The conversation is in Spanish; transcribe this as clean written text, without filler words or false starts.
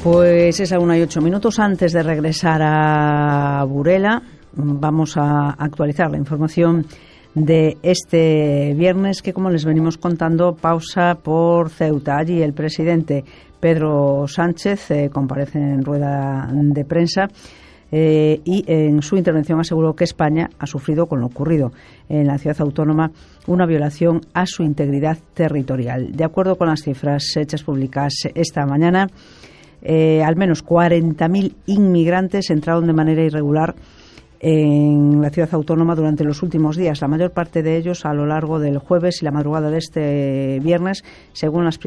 Pues es a 1:08 antes de regresar a Burela. Vamos a actualizar la información de este viernes que, como les venimos contando, pausa por Ceuta. Allí el presidente Pedro Sánchez comparece en rueda de prensa y en su intervención aseguró que España ha sufrido, con lo ocurrido en la ciudad autónoma, una violación a su integridad territorial. De acuerdo con las cifras hechas públicas esta mañana, al menos 40.000 inmigrantes entraron de manera irregular en la ciudad autónoma durante los últimos días, la mayor parte de ellos a lo largo del jueves y la madrugada de este viernes, según las